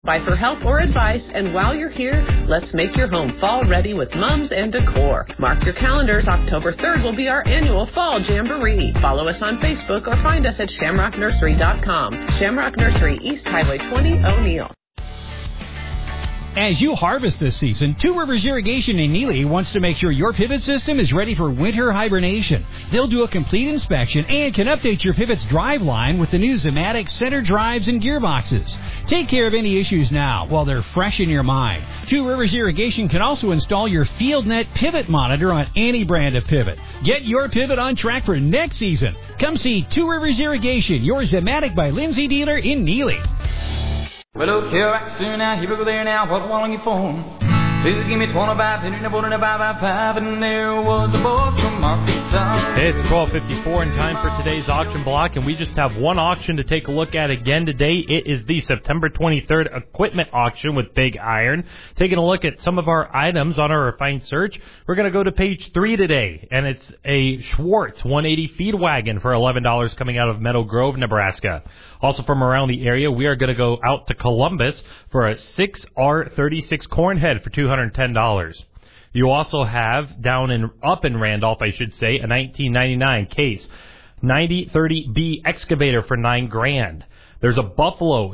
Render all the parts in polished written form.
By for help or advice, and while you're here, let's make your home fall ready with Mums and Decor. Mark your calendars, October 3rd will be our annual Fall Jamboree. Follow us on Facebook or find us at shamrocknursery.com. Shamrock Nursery, East Highway 20, O'Neill. As you harvest this season, Two Rivers Irrigation in Neely wants to make sure your pivot system is ready for winter hibernation. They'll do a complete inspection and can update your pivot's drive line with the new Zematic center drives and gearboxes. Take care of any issues now while they're fresh in your mind. Two Rivers Irrigation can also install your FieldNet pivot monitor on any brand of pivot. Get your pivot on track for next season. Come see Two Rivers Irrigation, your Zematic by Lindsay dealer in Neely. Well, look here, soon now, here we go there now, what want you for? Please give me 25, and there was a book from Arkansas. It's 12:54 and time for today's auction block, and we just have one auction to take a look at again today. It is the September 23rd equipment auction with Big Iron. Taking a look at some of our items on our refined search, we're going to go to page 3 today, and it's a Schwartz 180 feed wagon for $11 coming out of Meadow Grove, Nebraska. Also from around the area, we are going to go out to Columbus for a 6R36 corn head for $210. You also have up in Randolph, I should say, a 1999 Case 9030B excavator for $9,000. There's a Buffalo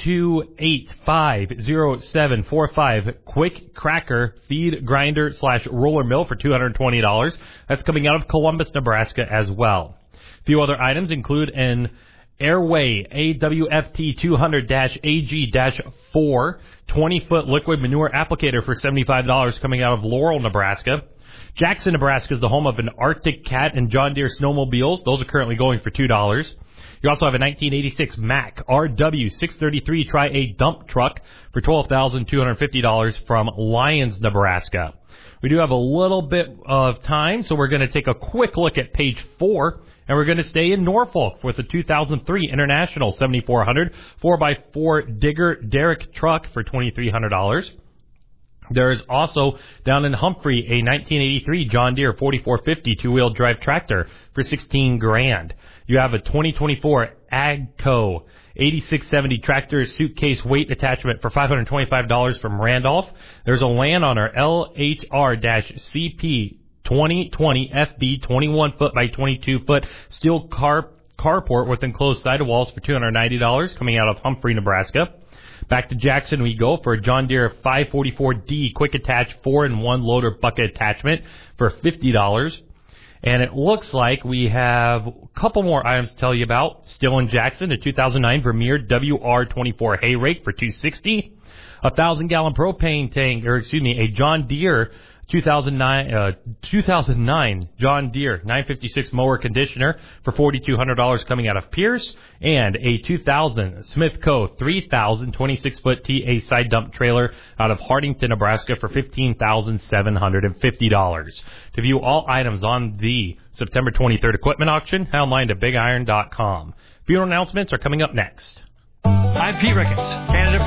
728500745 quick cracker feed grinder / roller mill for $220. That's coming out of Columbus, Nebraska as well. A few other items include an Airway AWFT 200-AG-4 20-foot liquid manure applicator for $75 coming out of Laurel, Nebraska. Jackson, Nebraska is the home of an Arctic Cat and John Deere snowmobiles. Those are currently going for $2. You also have a 1986 Mack RW633 Tri-A dump truck for $12,250 from Lyons, Nebraska. We do have a little bit of time, so we're going to take a quick look at page 4. And we're going to stay in Norfolk with a 2003 International 7400 4x4 digger derrick truck for $2,300. There is also down in Humphrey a 1983 John Deere 4450 two-wheel drive tractor for $16,000. You have a 2024 AGCO 8670 tractor suitcase weight attachment for $525 from Randolph. There's a Landowner LHR-CP 2020 FB 21-foot by 22-foot steel carport with enclosed sidewalls for $290 coming out of Humphrey, Nebraska. Back to Jackson we go for a John Deere 544D quick attach 4-in-1 loader bucket attachment for $50. And it looks like we have a couple more items to tell you about. Still in Jackson, a 2009 Vermeer WR24 hay rake for $260. A 1,000-gallon propane tank, a John Deere 2009 John Deere 956 mower conditioner for $4,200 coming out of Pierce, and a 2000 Smithco 3000 26-foot TA side dump trailer out of Hardington, Nebraska for $15,750. To view all items on the September 23rd equipment auction, head online to bigiron.com. Funeral announcements are coming up next. I'm Pete Ricketts, candidate